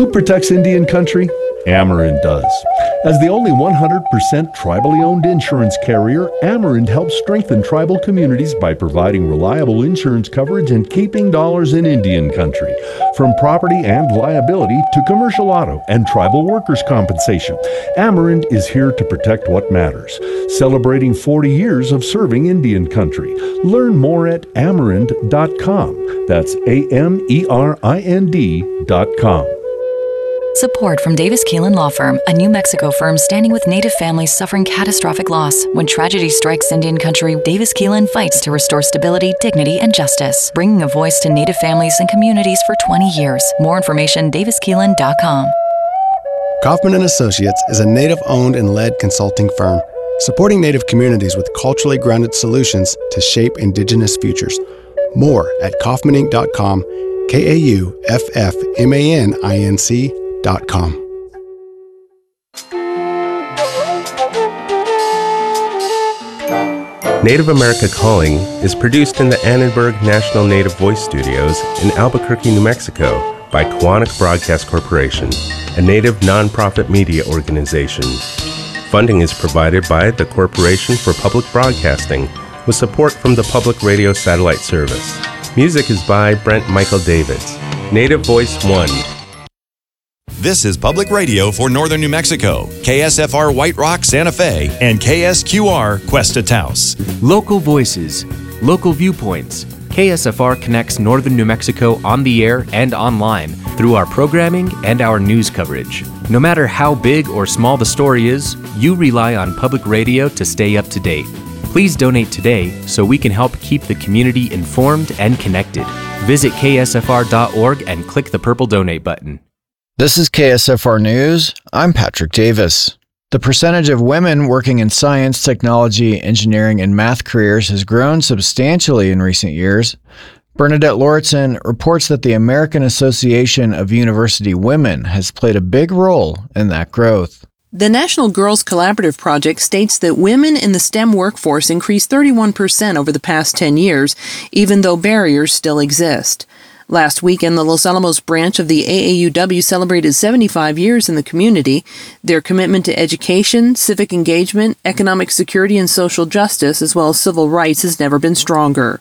Who protects Indian country? Amerind does. As the only 100% tribally owned insurance carrier, Amerind helps strengthen tribal communities by providing reliable insurance coverage and keeping dollars in Indian country. From property and liability to commercial auto and tribal workers' compensation, Amerind is here to protect what matters. Celebrating 40 years of serving Indian country. Learn more at amerind.com. That's AMERIND.com. Support from Davis Keelan Law Firm, a New Mexico firm standing with Native families suffering catastrophic loss. When tragedy strikes Indian country, Davis Keelan fights to restore stability, dignity, and justice, bringing a voice to Native families and communities for 20 years. More information, daviskeelan.com. Kaufman & Associates is a Native-owned and led consulting firm, supporting Native communities with culturally grounded solutions to shape Indigenous futures. More at kaufmaninc.com, KAUFFMANINC.com. Native America Calling is produced in the Annenberg National Native Voice Studios in Albuquerque, New Mexico by Quantic Broadcast Corporation, a Native nonprofit media organization. Funding is provided by the Corporation for Public Broadcasting with support from the Public Radio Satellite Service. Music is by Brent Michael Davids. Native Voice 1. This is Public Radio for Northern New Mexico, KSFR White Rock, Santa Fe, and KSQR Cuesta Taos. Local voices, local viewpoints. KSFR connects Northern New Mexico on the air and online through our programming and our news coverage. No matter how big or small the story is, you rely on public radio to stay up to date. Please donate today so we can help keep the community informed and connected. Visit ksfr.org and click the purple donate button. This is KSFR News. I'm Patrick Davis. The percentage of women working in science, technology, engineering, and math careers has grown substantially in recent years. Bernadette Lauritsen reports that the American Association of University Women has played a big role in that growth. The National Girls Collaborative Project states that women in the STEM workforce increased 31% over the past 10 years, even though barriers still exist. Last weekend, the Los Alamos branch of the AAUW celebrated 75 years in the community. Their commitment to education, civic engagement, economic security, and social justice, as well as civil rights, has never been stronger.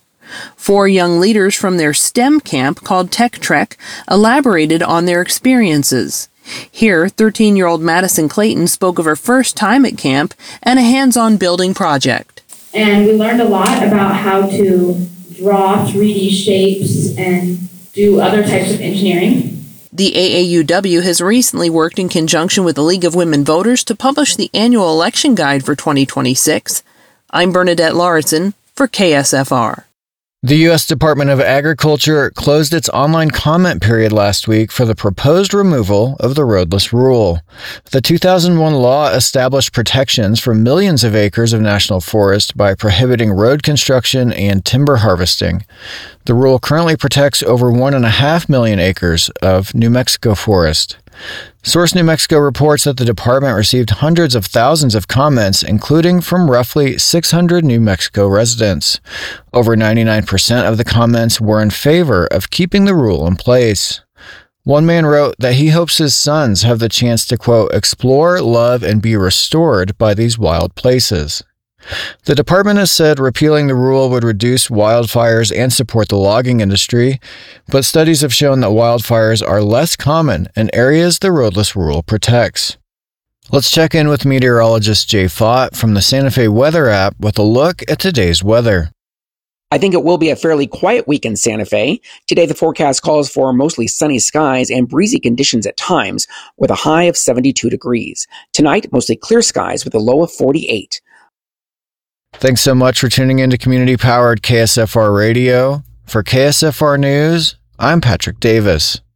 4 young leaders from their STEM camp, called Tech Trek, elaborated on their experiences. Here, 13-year-old Madison Clayton spoke of her first time at camp and a hands-on building project. And we learned a lot about how to draw 3D shapes and do other types of engineering. The AAUW has recently worked in conjunction with the League of Women Voters to publish the annual election guide for 2026. I'm Bernadette Lauritsen for KSFR. The U.S. Department of Agriculture closed its online comment period last week for the proposed removal of the roadless rule. The 2001 law established protections for millions of acres of national forest by prohibiting road construction and timber harvesting. The rule currently protects over 1.5 million acres of New Mexico forest. Source New Mexico reports that the department received hundreds of thousands of comments, including from roughly 600 New Mexico residents. Over 99% of the comments were in favor of keeping the rule in place. One man wrote that he hopes his sons have the chance to, quote, explore, love, and be restored by these wild places. The department has said repealing the rule would reduce wildfires and support the logging industry, but studies have shown that wildfires are less common in areas the roadless rule protects. Let's check in with meteorologist Jay Fott from the Santa Fe Weather app with a look at today's weather. I think it will be a fairly quiet week in Santa Fe. Today, the forecast calls for mostly sunny skies and breezy conditions at times, with a high of 72 degrees. Tonight, mostly clear skies with a low of 48. Thanks so much for tuning in to community-powered KSFR Radio. For KSFR News, I'm Patrick Davis.